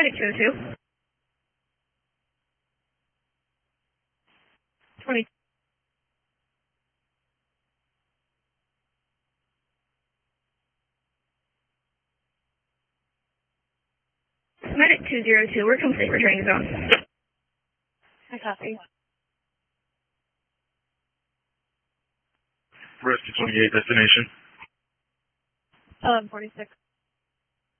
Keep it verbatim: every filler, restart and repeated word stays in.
Medic two oh two. twenty. Medic two oh two, we're complete returning zone. I copy. Rescue twenty-eight, destination. eleven forty-six.